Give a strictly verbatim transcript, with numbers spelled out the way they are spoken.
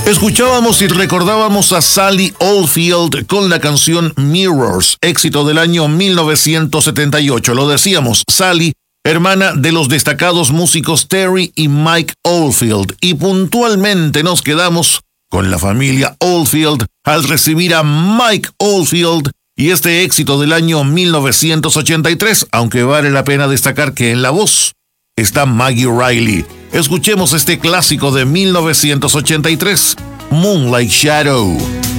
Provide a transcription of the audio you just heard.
Escuchábamos y recordábamos a Sally Oldfield con la canción Mirrors, éxito del año mil novecientos setenta y ocho. Lo decíamos, Sally, hermana de los destacados músicos Terry y Mike Oldfield, y puntualmente nos quedamos con la familia Oldfield al recibir a Mike Oldfield y este éxito del año mil novecientos ochenta y tres, aunque vale la pena destacar que en la voz está Maggie Riley. Escuchemos este clásico de mil novecientos ochenta y tres, Moonlight Shadow.